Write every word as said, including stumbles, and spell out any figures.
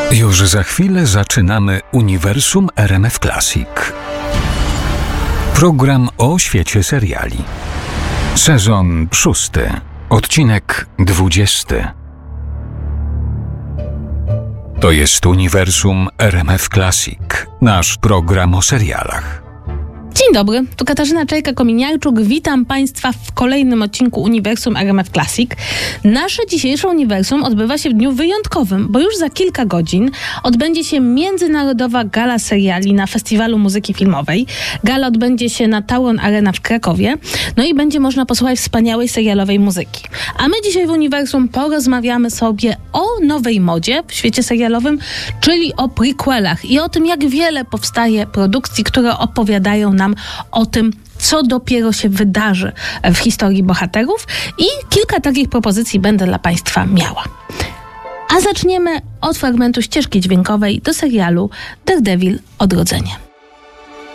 Już za chwilę zaczynamy Uniwersum R M F Classic. Program o świecie seriali. Sezon szósty, odcinek dwudziesty. To jest Uniwersum R M F Classic, nasz program o serialach. Dzień dobry, tu Katarzyna Czajka-Kominiarczuk. Witam Państwa w kolejnym odcinku Uniwersum R M F Classic. Nasze dzisiejsze Uniwersum odbywa się w dniu wyjątkowym, bo już za kilka godzin odbędzie się Międzynarodowa Gala Seriali na Festiwalu Muzyki Filmowej. Gala odbędzie się na Tauron Arena w Krakowie. No i będzie można posłuchać wspaniałej serialowej muzyki. A my dzisiaj w Uniwersum porozmawiamy sobie o nowej modzie w świecie serialowym, czyli o prequelach i o tym, jak wiele powstaje produkcji, które opowiadają nam o tym, co dopiero się wydarzy w historii bohaterów, i kilka takich propozycji będę dla Państwa miała. A zaczniemy od fragmentu ścieżki dźwiękowej do serialu Daredevil – Odrodzenie.